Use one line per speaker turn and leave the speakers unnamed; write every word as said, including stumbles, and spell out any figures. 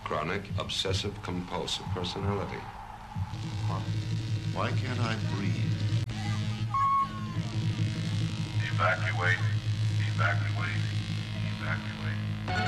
Chronic obsessive-compulsive personality.
Huh. Why can't I breathe?
Evacuate. Evacuate. Evacuate.